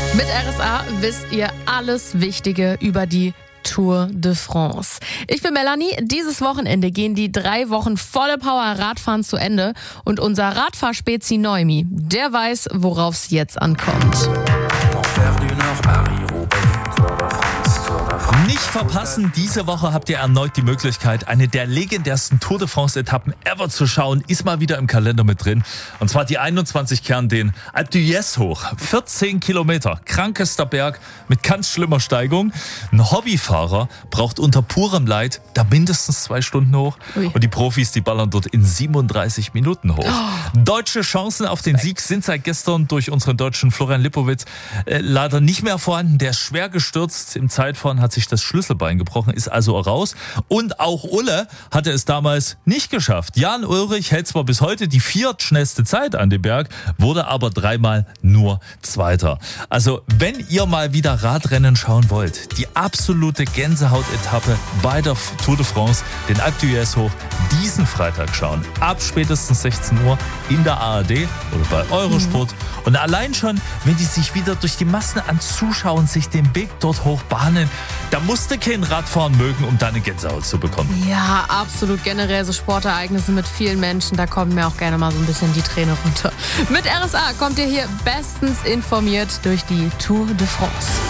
Mit RSA wisst ihr alles Wichtige über die Tour de France. Ich bin Melanie. Dieses Wochenende gehen die 3 Wochen volle Power Radfahren zu Ende. Und unser Radfahrspezi Noemi, der weiß, worauf es jetzt ankommt. Nicht verpassen, diese Woche habt ihr erneut die Möglichkeit, eine der legendärsten Tour de France-Etappen ever zu schauen. Ist mal wieder im Kalender mit drin. Und zwar die 21 Kern, den Alpe d'Huez hoch. 14 Kilometer, krankester Berg mit ganz schlimmer Steigung. Ein Hobbyfahrer braucht unter purem Leid da mindestens 2 Stunden hoch. Ui. Und die Profis, die ballern dort in 37 Minuten hoch. Deutsche Chancen auf den Sieg sind seit gestern durch unseren Deutschen Florian Lipowitz leider nicht mehr vorhanden. Der ist schwer gestürzt. Im Zeitfahren hat sich das Schlüsselbein gebrochen, ist also raus. Und auch Ulle hatte es damals nicht geschafft. Jan Ullrich hält zwar bis heute die 4. schnellste Zeit an dem Berg, wurde aber 3-mal nur Zweiter. Also wenn ihr mal wieder Radrennen schauen wollt, die absolute Gänsehaut-Etappe bei der Tour de France, den Alpe d'Huez hoch, diesen Freitag schauen. Ab spätestens 16 Uhr in der ARD oder bei Eurosport. Und allein schon, wenn die sich wieder durch die Massen an Zuschauern sich den Weg dort hoch bahnen, da musst du kein Radfahren mögen, um deine Gänsehaut zu bekommen. Ja, absolut. Generell so Sportereignisse mit vielen Menschen, da kommen mir auch gerne mal so ein bisschen die Träne runter. Mit RSA kommt ihr hier bestens informiert durch die Tour de France.